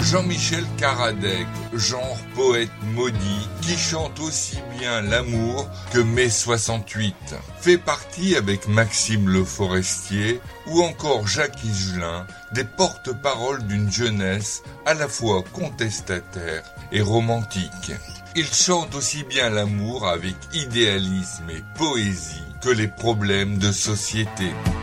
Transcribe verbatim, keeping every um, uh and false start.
Jean-Michel Karadec, genre poète maudit, qui chante aussi bien l'amour que mai soixante-huit, fait partie avec Maxime Le Forestier ou encore Jacques Higelin des porte-paroles d'une jeunesse à la fois contestataire et romantique. Il chante aussi bien l'amour avec idéalisme et poésie que les problèmes de société.